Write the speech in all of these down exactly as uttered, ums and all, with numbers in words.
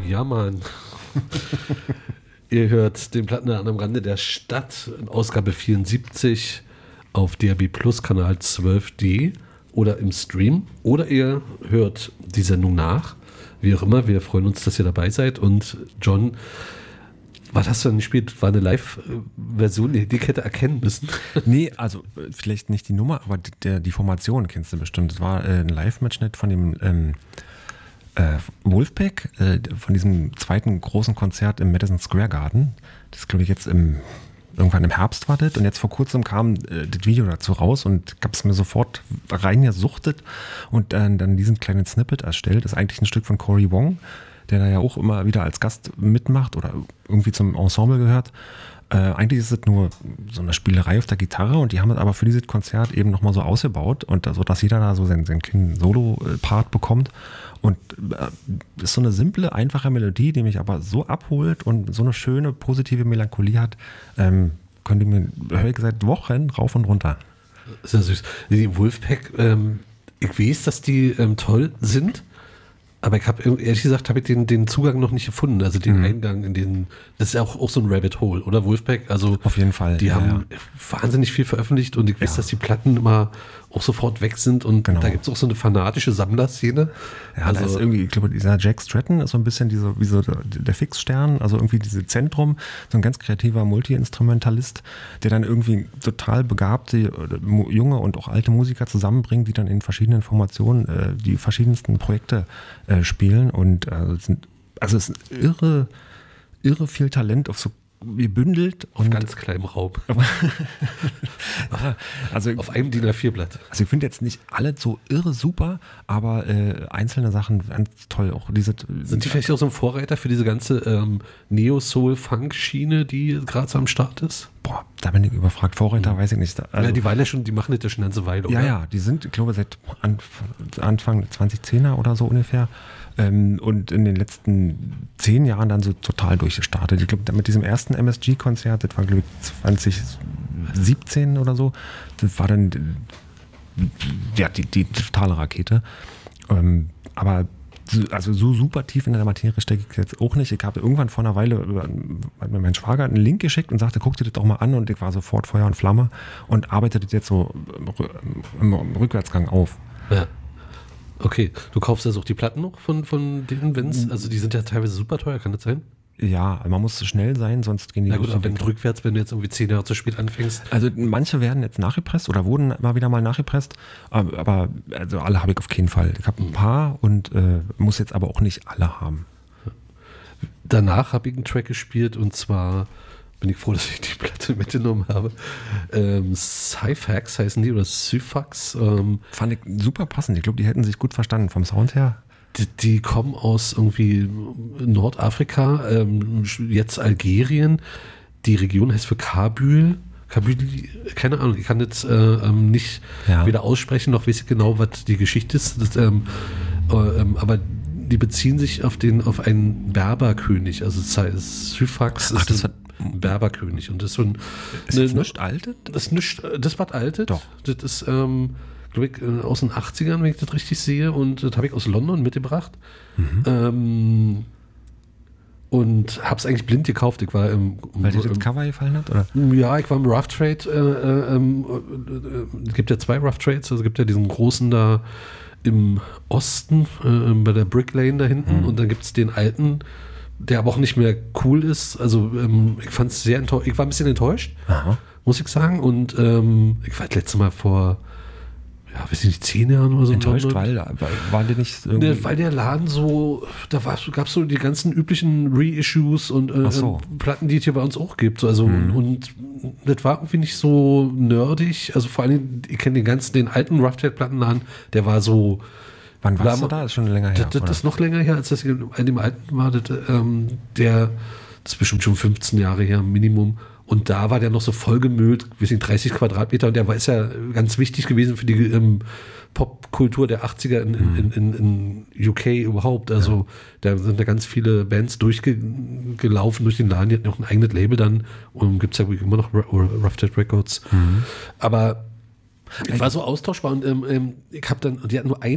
Ja, Mann. Ihr hört den Plattenladen am Rande der Stadt in Ausgabe vierundsiebzig auf D A B Plus Kanal zwölf D oder im Stream. Oder ihr hört die Sendung nach. Wie auch immer, wir freuen uns, dass ihr dabei seid. Und John, was hast du denn gespielt? War eine Live-Version, die die hätte erkennen müssen? Nee, also vielleicht nicht die Nummer, aber die, der, die Formation kennst du bestimmt. Das war äh, ein Live-Matchnet von dem ähm, äh, Wolfpack, äh, von diesem zweiten großen Konzert im Madison Square Garden. Das glaube ich jetzt im, irgendwann im Herbst war das. Und jetzt vor kurzem kam äh, das Video dazu raus und gab es mir sofort reingesuchtet und äh, dann diesen kleinen Snippet erstellt. Das ist eigentlich ein Stück von Cory Wong, der da ja auch immer wieder als Gast mitmacht oder irgendwie zum Ensemble gehört. Äh, eigentlich ist es nur so eine Spielerei auf der Gitarre und die haben es aber für dieses Konzert eben nochmal so ausgebaut und so, dass jeder da so seinen, seinen kleinen Solo-Part bekommt. Und äh, ist so eine simple, einfache Melodie, die mich aber so abholt und so eine schöne, positive Melancholie hat, ähm, könnt ihr mir, höre ich seit Wochen rauf und runter. Sehr süß. Die Wolfpack, ähm, ich weiß, dass die ähm, toll sind. Aber ich habe, ehrlich gesagt, habe ich den, den Zugang noch nicht gefunden, also den mhm. Eingang in den, das ist ja auch, auch so ein Rabbit Hole, oder Wolfpack? Also auf jeden Fall. Die ja, haben ja. wahnsinnig viel veröffentlicht und ich weiß, ja. dass die Platten immer auch sofort weg sind und genau. da gibt es auch so eine fanatische Sammlerszene. Ja, also da ist irgendwie, ich glaube, dieser Jack Stratton ist so ein bisschen diese, wie so der, der Fixstern, also irgendwie diese Zentrum, so ein ganz kreativer Multi-Instrumentalist, der dann irgendwie total begabte junge und auch alte Musiker zusammenbringt, die dann in verschiedenen Formationen äh, die verschiedensten Projekte äh, spielen und äh, es sind, also es ist irre, irre viel Talent auf so gebündelt. Auf ganz kleinem Raum. also, auf einem D I N A vier Blatt. Also ich finde jetzt nicht alle so irre super, aber äh, einzelne Sachen ganz toll. Auch diese, Sind die vielleicht auch so ein Vorreiter für diese ganze ähm, Neo-Soul-Funk-Schiene, die gerade so am Start ist? Boah, da bin ich überfragt. Vorreiter mhm. weiß ich nicht. Also, ja, die waren ja schon, die machen das ja schon eine ganze Weile, oder? Ja, ja, die sind, ich glaube, seit Anfang zwanzig zehner oder so ungefähr. Ähm, und in den letzten zehn Jahren dann so total durchgestartet. Ich glaube, mit diesem ersten M S G-Konzert, das war, glaube ich, zwanzig siebzehn oder so, das war dann ja, die, die totale Rakete. Ähm, aber also so super tief in der Materie stecke ich jetzt auch nicht. Ich habe irgendwann vor einer Weile hat mir mein Schwager einen Link geschickt und sagte, guck dir das doch mal an und ich war sofort Feuer und Flamme und arbeite das jetzt so im Rückwärtsgang auf. Ja. Okay, du kaufst also auch die Platten noch von, von denen, wenn's, also die sind ja teilweise super teuer, kann das sein? Ja, man muss schnell sein, sonst gehen die Na gut, aber wenn rückwärts, wenn du jetzt irgendwie zehn Jahre zu spät anfängst. Also manche werden jetzt nachgepresst oder wurden immer wieder mal nachgepresst, aber, aber also alle habe ich auf keinen Fall. Ich habe ein paar und äh, muss jetzt aber auch nicht alle haben. Danach habe ich einen Track gespielt und zwar bin ich froh, dass ich die Platte mitgenommen habe. Ähm, Syphax heißen die oder Syphax. Ähm, Fand ich super passend. Ich glaube, die hätten sich gut verstanden vom Sound her. Die, die kommen aus irgendwie Nordafrika, ähm, jetzt Algerien. Die Region heißt für Kabul. Kabul, keine Ahnung, ich kann jetzt äh, ähm, nicht ja. weder aussprechen, noch weiß ich genau, was die Geschichte ist. Das, ähm, äh, ähm, aber die beziehen sich auf den auf einen Berberkönig. Also Syphax Ach, ist das ein Berberkönig. Und das ist so ein. Ist eine, das nicht altet? Das ist nicht, das was altet. Doch. Das ist, ähm, glaube ich, aus den achtzigern, wenn ich das richtig sehe. Und das habe ich aus London mitgebracht. Mhm. Ähm, und habe es eigentlich blind gekauft. Ich war im, Weil dir das Cover gefallen hat? Oder? Ja, ich war im Rough Trade. Äh, ähm, äh, es gibt ja zwei Rough Trades. Also es gibt ja diesen großen da im Osten, äh, bei der Brick Lane da hinten. Mhm. Und dann gibt es den alten, der aber auch nicht mehr cool ist. Also ähm, ich fand es sehr enttäuscht. Ich war ein bisschen enttäuscht, Aha. muss ich sagen. Und ähm, ich war das letzte Mal vor, ja, weiß ich nicht, zehn Jahren oder so. Enttäuscht, weil, weil war der nicht irgendwie... Ne, weil der Laden so, da gab es so die ganzen üblichen Reissues und äh, so. Platten, die es hier bei uns auch gibt. Also mhm. und das war irgendwie nicht so nerdig. Also vor allem, ich kenne den ganzen, den alten Rough Trade Plattenladen, der war so... Wann warst du da? Das ist schon länger her. Das, das ist noch länger her, als das in dem alten war. Das, ähm, der, das ist bestimmt schon fünfzehn Jahre her, Minimum. Und da war der noch so vollgemüllt, wir sind dreißig Quadratmeter. Und der war ist ja ganz wichtig gewesen für die ähm, Popkultur der achtziger in, in, in, in, in U K überhaupt. Also ja. da sind da ganz viele Bands durchgelaufen durch den Laden. Die hatten auch ein eigenes Label dann. Und gibt es ja immer noch Rough Trade Records. Mhm. Aber ich war so austauschbar und ähm, ich habe dann, und die hatten nur ein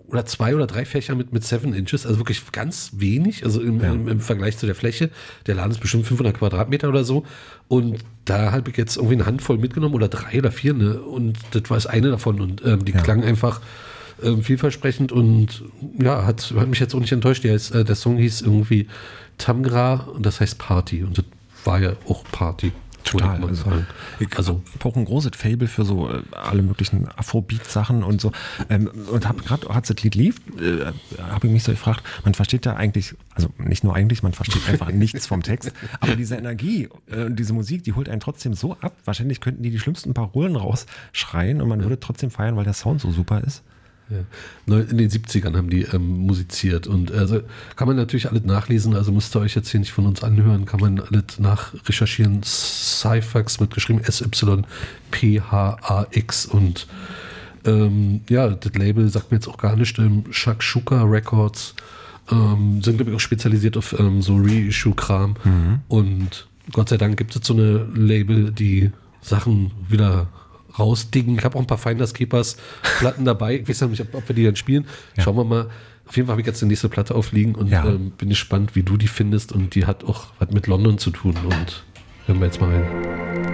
oder zwei oder drei Fächer mit, mit Seven Inches, also wirklich ganz wenig, also im, ja. im, im Vergleich zu der Fläche. Der Laden ist bestimmt fünfhundert Quadratmeter oder so. Und da habe ich jetzt irgendwie eine Handvoll mitgenommen oder drei oder vier, ne? Und das war das eine davon. Und ähm, die ja. klang einfach ähm, vielversprechend und ja, hat, hat mich jetzt auch nicht enttäuscht. Der, ist, äh, der Song hieß irgendwie Tamgra und das heißt Party. Und das war ja auch Party. Total. Also, ich also auch ein großes Fable für so äh, alle möglichen Afrobeat-Sachen und so. Ähm, und habe gerade, als das Lied lief, äh, habe ich mich so gefragt, man versteht ja eigentlich, also nicht nur eigentlich, man versteht einfach nichts vom Text, aber diese Energie und äh, diese Musik, die holt einen trotzdem so ab. Wahrscheinlich könnten die die schlimmsten Parolen rausschreien und man würde trotzdem feiern, weil der Sound so super ist. Ja. In den siebzigern haben die ähm, musiziert und also kann man natürlich alles nachlesen, also müsst ihr euch jetzt hier nicht von uns anhören, kann man alles nachrecherchieren. Syphax wird geschrieben S Y P H A X und ähm, ja, das Label sagt mir jetzt auch gar nicht, ähm, Shakshuka Records ähm, sind glaube ich auch spezialisiert auf ähm, so Reissue-Kram mhm. und Gott sei Dank gibt es so eine Label, die Sachen wieder rausdingen. Ich habe auch ein paar Finders Keepers Platten dabei. Ich weiß ja nicht, ob, ob wir die dann spielen. Ja. Schauen wir mal. Auf jeden Fall habe ich jetzt die nächste Platte aufliegen und ja. ähm, bin gespannt, wie du die findest. Und die hat auch was mit London zu tun. Und hören wir jetzt mal rein.